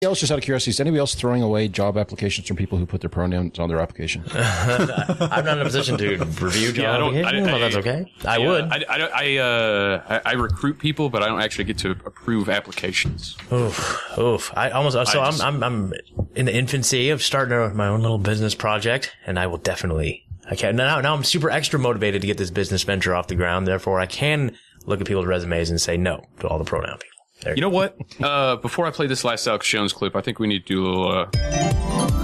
else, just out of curiosity, is anybody else throwing away job applications from people who put their pronouns on their application? I'm not in a position to review job applications. Well, that's okay. I would. I recruit people, but I don't actually get to approve applications. Oof. I'm in the infancy of starting my own little business project, and I will definitely. Now I'm super extra motivated to get this business venture off the ground. Therefore, I can look at people's resumes and say no to all the pronoun people. You know what? Before I play this last Alex Jones clip, I think we need to do a little